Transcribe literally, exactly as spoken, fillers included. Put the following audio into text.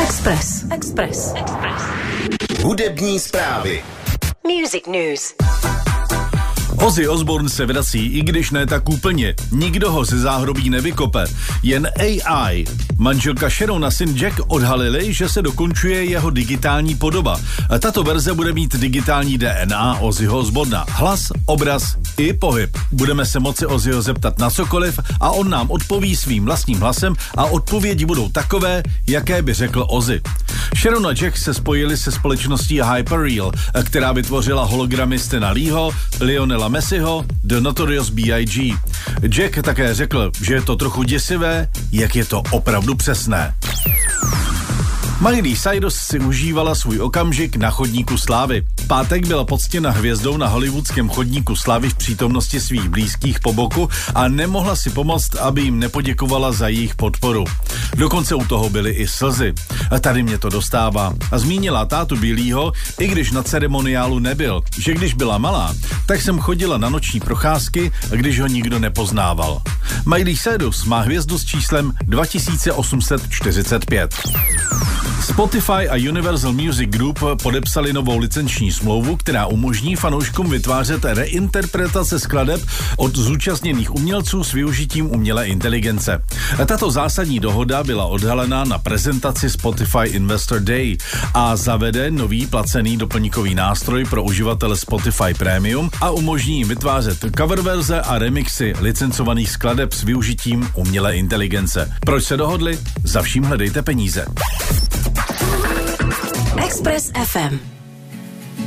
Express. Express. Express. Hudební zprávy. Music News. Ozzy Osbourne se vrací, i když ne tak úplně. Nikdo ho ze záhrobí nevykope. Jen A I. Manželka Sharon a syn Jack odhalili, že se dokončuje jeho digitální podoba. Tato verze bude mít digitální D N A Ozzyho Osbourna. Hlas, obraz i pohyb. Budeme se moci Ozzyho zeptat na cokoliv a on nám odpoví svým vlastním hlasem a odpovědi budou takové, jaké by řekl Ozzy. Sharon a Jack se spojili se společností Hyperreal, která vytvořila hologramy Stana Leeho, Lionela Messiho, The Notorious B I G Jack také řekl, že je to trochu děsivé, jak je to opravdu přesné. Miley Cyrus si užívala svůj okamžik na chodníku slávy. V pátek byla poctěna hvězdou na hollywoodském chodníku slávy v přítomnosti svých blízkých po boku a nemohla si pomoct, aby jim nepoděkovala za jejich podporu. Dokonce u toho byly i slzy. A tady mě to dostává. A zmínila tátu Billieho, i když na ceremoniálu nebyl, že když byla malá, tak jsem chodila na noční procházky, když ho nikdo nepoznával. Miley Cyrus má hvězdu s číslem dva tisíce osm set čtyřicet pět. Spotify a Universal Music Group podepsali novou licenční smlouvu, která umožní fanouškům vytvářet reinterpretace skladeb od zúčastněných umělců s využitím umělé inteligence. Tato zásadní dohoda byla odhalena na prezentaci Spotify Investor Day a zavede nový placený doplňkový nástroj pro uživatele Spotify Premium a umožní jim vytvářet coververze a remixy licencovaných skladeb s využitím umělé inteligence. Proč se dohodli? Za vším hledejte peníze. Express F M.